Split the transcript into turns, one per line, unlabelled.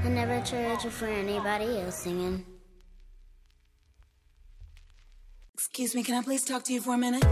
I never traded you for anybody else singing.
Excuse me, can I please talk to you for a minute?